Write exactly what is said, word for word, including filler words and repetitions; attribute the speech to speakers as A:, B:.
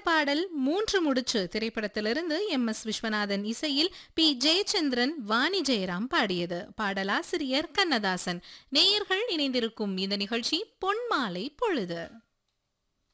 A: பாடல் மூன்று முடிச்சு திரைப்படத்திலிருந்து எம் எஸ் விஸ்வநாதன் இசையில் பி ஜெயச்சந்திரன் வாணி ஜெயராம் பாடியது. பாடலாசிரியர் கண்ணதாசன். நேயர்கள் இணைந்திருக்கும் இந்த நிகழ்ச்சி பொன்மாலை பொழுது.